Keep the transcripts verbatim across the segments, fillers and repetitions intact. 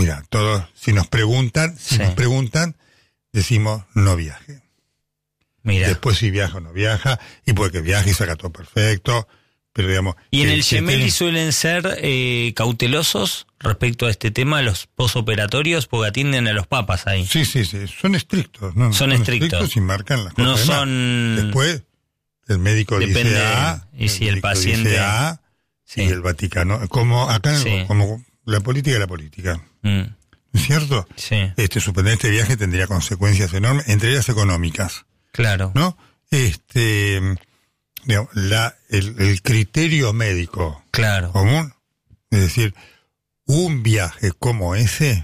Mira, todos, si nos preguntan, si Sí. nos preguntan, decimos no viaje. Mira. Después si viaja o no viaja, y puede que viaje y saca todo perfecto, pero digamos... Y en que- el que Gemelli tiene- suelen ser eh, cautelosos respecto a este tema, los posoperatorios, porque atienden a los papas ahí. Sí, sí, sí, son estrictos, ¿no? Son estrictos. y marcan las cosas. No Además, son... después, el médico Depende, dice A, y si el médico paciente- dice A, Sí. y el Vaticano, como acá, Sí. como la política es la política, Mm, ¿no es cierto? sí, Este, suspender este viaje tendría consecuencias enormes, entre ellas económicas, claro. ¿no? Este, digamos, la, el, el criterio médico Claro. común, es decir, un viaje como ese,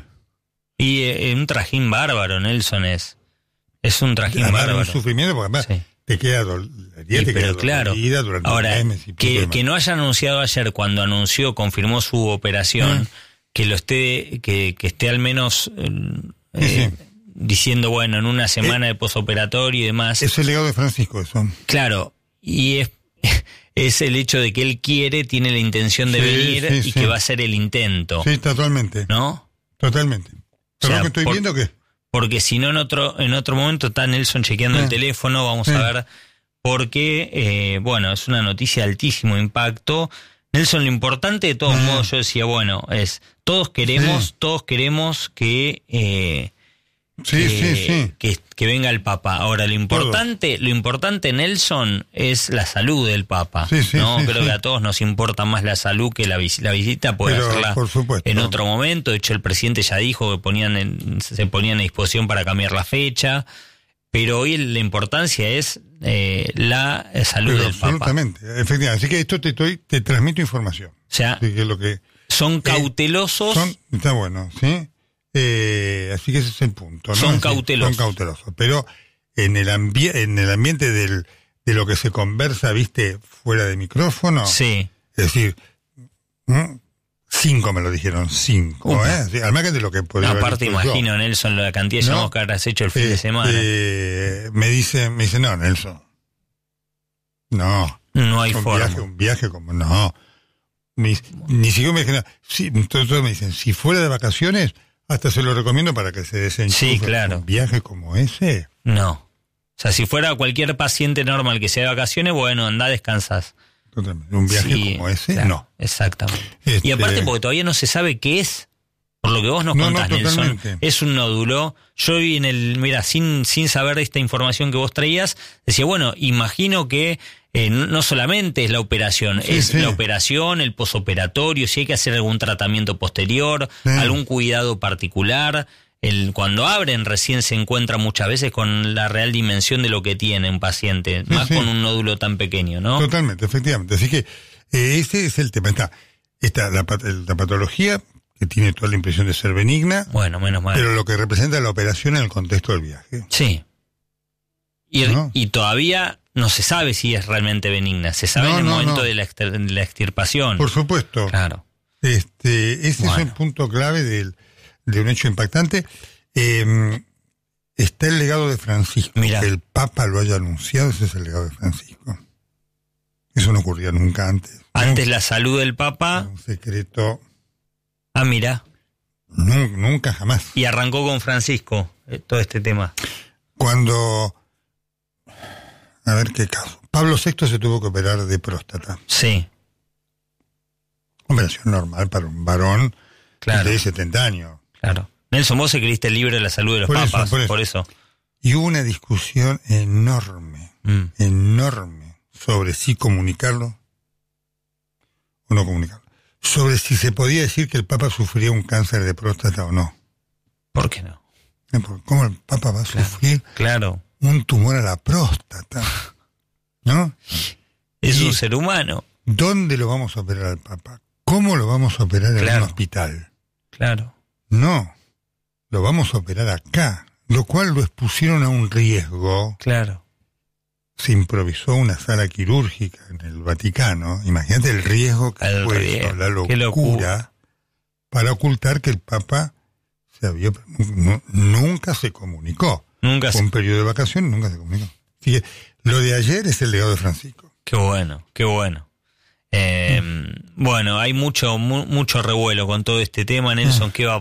Y eh, un trajín bárbaro, Nelson, es. Es un trajín además de un bárbaro. sufrimiento, porque además Sí. te queda dol- la herida Sí, te queda pero claro, dolorida durante ahora, un mes y pico que, de que no haya anunciado ayer, cuando anunció, confirmó su operación, Mm. que lo esté, que, que esté al menos eh, Sí, eh, sí. diciendo, bueno, en una semana de posoperatorio y demás. Es el legado de Francisco, eso. Claro, y es, es el hecho de que él quiere, tiene la intención de Sí, venir sí, y sí. que va a ser el intento, Sí, totalmente. ¿no? Totalmente. Pero O sea, lo que estoy por- viendo que... Porque si no, en otro en otro momento está Nelson chequeando Sí. el teléfono, vamos Sí. a ver, porque, eh, bueno, es una noticia de altísimo impacto. Nelson, lo importante de todos Sí. modos, yo decía, bueno, es, todos queremos, Sí. todos queremos que... Eh, Sí, que, sí, sí. Que, que venga el Papa. Ahora, lo importante, lo importante, Nelson, es la salud del Papa. Sí, sí, ¿no? sí, Creo sí. que a todos nos importa más la salud que la, vis- la visita, puede Pero, hacerla por supuesto. en otro momento. De hecho, el presidente ya dijo que ponían en- se ponían a disposición para cambiar la fecha. Pero hoy la importancia es eh, la salud Pero del Papa. absolutamente, efectivamente. Así que esto te, estoy, te transmito información. O sea, Así que lo que son cautelosos. son, está bueno, ¿sí? Eh, así que ese es el punto, ¿no? Son Es decir, cautelosos. Son cautelosos. Pero en el, ambi- en el ambiente del, de lo que se conversa, viste, fuera de micrófono, Sí. es decir, ¿m? cinco me lo dijeron, cinco, Upa. ¿eh? Sí, al margen de lo que podría No, haber aparte, dicho yo. imagino, Nelson, la cantidad de ¿No? llamados que habrás hecho el fin de Este, semana. me dice, me dice, no, Nelson. No. No hay un forma. viaje, un viaje como, no. Ni, ni siquiera me dijeron, sí, entonces todos me dicen, si fuera de vacaciones, hasta se lo recomiendo para que se desenchufe. Sí, claro. Un viaje como ese. No. O sea, si fuera cualquier paciente normal que sea de vacaciones, bueno, anda, descansas. Totalmente. Un viaje Sí, como ese, claro, no. Exactamente. Este- Y aparte porque todavía no se sabe qué es. Por lo que vos nos No, no, contás, Nelson, totalmente. es un nódulo. Yo vi en el, mira, sin, sin saber de esta información que vos traías, decía, bueno, imagino que eh, no solamente es la operación, Sí, es sí. la operación, el posoperatorio, si hay que hacer algún tratamiento posterior, Sí. algún cuidado particular. El, cuando abren recién se encuentra muchas veces con la real dimensión de lo que tiene un paciente, Sí, más sí. con un nódulo tan pequeño, ¿no? Totalmente, efectivamente. Así que eh, ese es el tema. Está, está la, pat- la patología, que tiene toda la impresión de ser benigna, Bueno, menos mal. pero lo que representa la operación en el contexto del viaje. Sí. Y, ¿No? y todavía no se sabe si es realmente benigna. Se sabe No, en el no, momento no. de, la extir- de la extirpación. Por supuesto. Claro. Este, ese Bueno. es un punto clave del, de un hecho impactante. Eh, está el legado de Francisco. Mira. Que el Papa lo haya anunciado, ese es el legado de Francisco. Eso no ocurría nunca antes. ¿no? Antes la salud del Era Papa. un secreto. Ah, mira. Nu- nunca jamás. Y arrancó con Francisco eh, todo este tema. Cuando, a ver qué caso, Pablo sexto se tuvo que operar de próstata. Sí, Operación normal para un varón claro. de setenta años. Claro. Nelson, vos escribiste el libro de la salud de los Por eso, papas. por eso. Por eso. Y hubo una discusión enorme, Mm. enorme, sobre si comunicarlo o no comunicarlo. Sobre si se podía decir que el Papa sufría un cáncer de próstata o no. ¿Por qué no? ¿Eh? Porque ¿cómo el Papa va a Claro. sufrir Claro. un tumor a la próstata? ¿No? Es Y- un ser humano. ¿Dónde lo vamos a operar al Papa? ¿Cómo lo vamos a operar en Claro. un hospital? Claro. No, lo vamos a operar acá, lo cual lo expusieron a un riesgo. Claro. Se improvisó una sala quirúrgica en el Vaticano. Imagínate el riesgo que El fue riesgo, eso, la qué locura, locura. para ocultar que el Papa se había, nu- nunca se comunicó. Nunca Fue se... un periodo de vacaciones, nunca se comunicó. Así que lo de ayer es el legado de Francisco. Qué bueno, qué bueno. Eh, bueno, hay mucho mu- mucho revuelo con todo este tema, Nelson. ¿Qué va a